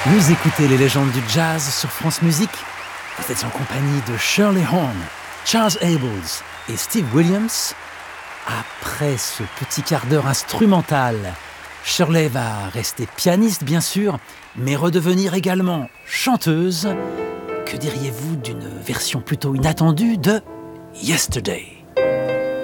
Vous écoutez les légendes du jazz sur France Musique. Vous êtes en compagnie de Shirley Horn, Charles Abels et Steve Williams. Après ce petit quart d'heure instrumental, Shirley va rester pianiste bien sûr, mais redevenir également chanteuse. Que diriez-vous d'une version plutôt inattendue de Yesterday ?